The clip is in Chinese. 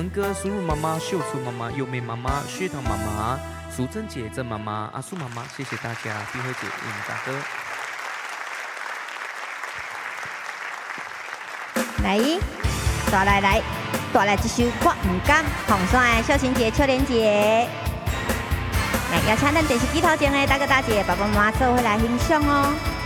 陈哥、苏露妈妈、秀楚妈妈、优美妈妈、血糖妈妈、淑珍姐、郑妈妈、阿素妈妈，谢谢大家，碧慧姐、英大哥。 来，大来，这首我唔敢红山的小青姐、秋莲姐，来邀请咱电视机头前的大哥大姐、爸爸妈妈做伙来欣赏哦。